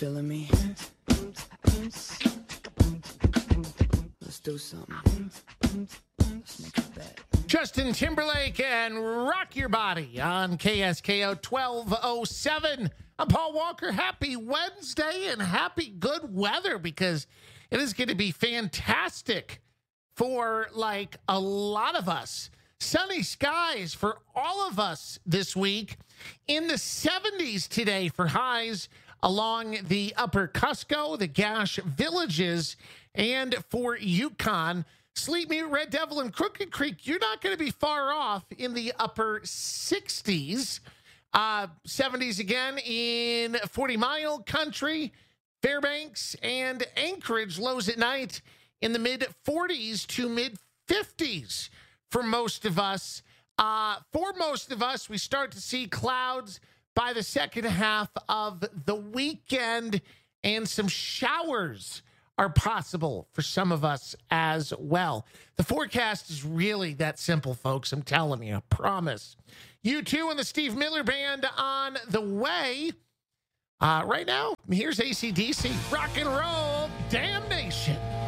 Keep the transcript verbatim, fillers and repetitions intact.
feeling me? Let's do something. Let's make it bad. Justin Timberlake and Rock Your Body on K S K O twelve oh seven. I'm Paul Walker. Happy Wednesday and happy good weather, because it is going to be fantastic for like a lot of us. Sunny skies for all of us this week. In the seventies today for highs along the upper Cusco, the Gash Villages, and for Yukon. Sleep Mute, Red Devil, and Crooked Creek, you're not going to be far off in the upper sixties. Uh, seventies again in forty mile country, Fairbanks, and Anchorage. Lows at night in the mid forties to mid fifties for most of us. Uh, for most of us, we start to see clouds by the second half of the weekend, and some showers are possible for some of us as well. The forecast is really that simple, folks. I'm telling you, I promise. You two and the Steve Miller Band on the way. Uh, right now, here's A C D C, Rock and Roll Damnation.